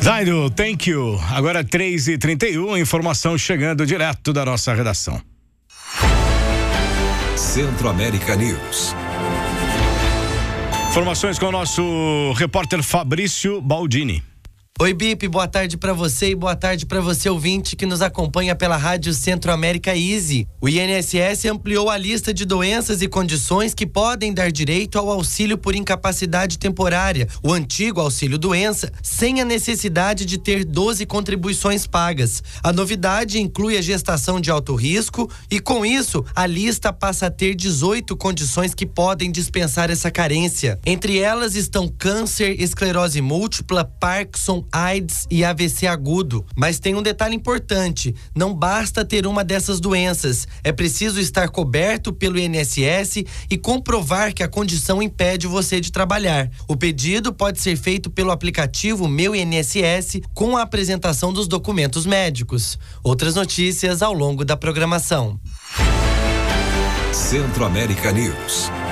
Zairo, thank you. Agora 3h31, informação chegando direto da nossa redação. Centro-América News. Informações com o nosso repórter Fabrício Baldini. Oi, Bip, boa tarde pra você e boa tarde pra você ouvinte que nos acompanha pela Rádio Centro-América Easy. O INSS ampliou a lista de doenças e condições que podem dar direito ao auxílio por incapacidade temporária, o antigo auxílio-doença, sem a necessidade de ter 12 contribuições pagas. A novidade inclui a gestação de alto risco e, com isso, a lista passa a ter 18 condições que podem dispensar essa carência. Entre elas estão câncer, esclerose múltipla, Parkinson, AIDS e AVC agudo. Mas tem um detalhe importante: não basta ter uma dessas doenças, é preciso estar coberto pelo INSS e comprovar que a condição impede você de trabalhar. O pedido pode ser feito pelo aplicativo Meu INSS com a apresentação dos documentos médicos. Outras notícias ao longo da programação. Centro-América News.